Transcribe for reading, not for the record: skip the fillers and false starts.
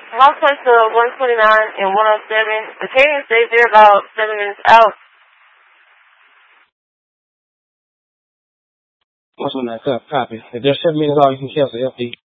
Ross went to 129 and 107. The Canadian stayed there about 7 minutes out. 129, copy. If there's 7 minutes out, you can cancel FD.